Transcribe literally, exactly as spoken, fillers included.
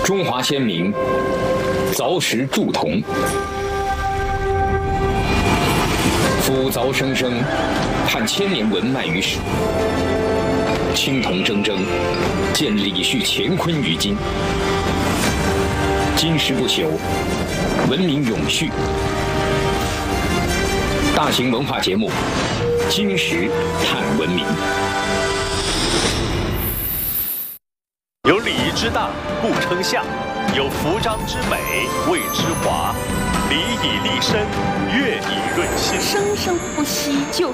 中华先民凿石铸铜，夫凿生生，盼千年文脉于史。青铜铮铮，见李旭乾坤于今。金石不朽，文明永续。大型文化节目《金石探文明》， 有礼仪之大，故称相；有服装之美，谓之华。礼以立身，乐以润心。 生生不息，就